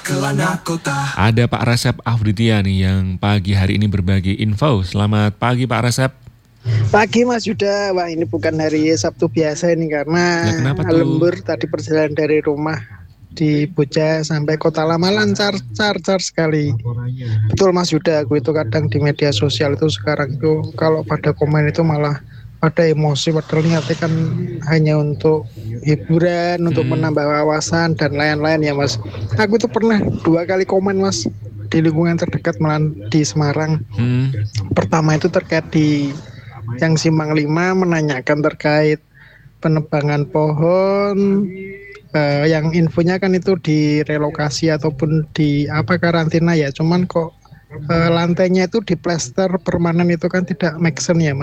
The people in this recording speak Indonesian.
Ada Pak Resep Afridya nih yang pagi hari ini berbagi info. Selamat pagi Pak Resep. Pagi Mas Yuda, wah ini bukan hari Sabtu biasa ini karena Kenapa tuh? lembur tadi perjalanan dari rumah di Boja sampai Kota Lama lancar sekali. Betul Mas Yuda, aku itu kadang di media sosial itu sekarang itu kalau pada komen itu malah pada emosi, padahal niatnya kan hanya untuk hiburan, untuk menambah wawasan dan lain-lain ya Mas. Aku tuh pernah 2 kali komen Mas di lingkungan terdekat malah di Semarang. Pertama itu terkait di yang Simpang 5 menanyakan terkait penebangan pohon, yang infonya kan itu direlokasi ataupun di karantina ya, cuman kok lantainya itu diplester permanen, itu kan tidak make sense ya Mas.